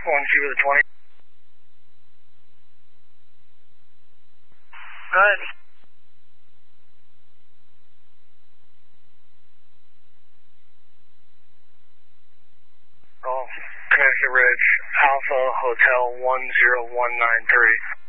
1Q with a 20. Good. Oh, Connecticut Ridge, Alpha Hotel 10193.